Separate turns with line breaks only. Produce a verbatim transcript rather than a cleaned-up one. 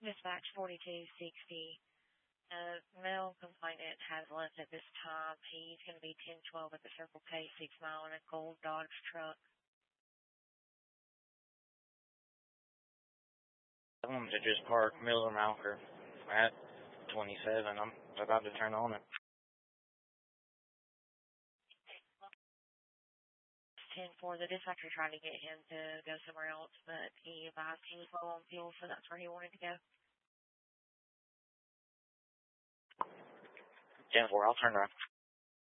Dispatch forty-two sixty. Uh, male complainant has left at this time. He's going to be ten twelve at the Circle K six mile in a gold Dodge truck.
I want to just park Miller Malker at twenty-seven. I'm about to turn on it.
ten four, the dispatcher tried to get him to go somewhere else, but he advised he was low on fuel, so that's where he wanted to go.
ten four, I'll turn around.